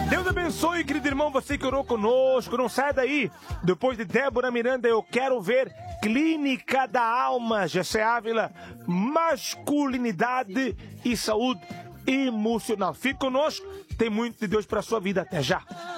Deus abençoe, querido irmão, você que orou conosco. Não sai daí. Depois de Débora Miranda, eu quero ver Clínica da Alma, Jessé Ávila, masculinidade e saúde emocional. Fique conosco, tem muito de Deus para a sua vida. Até já.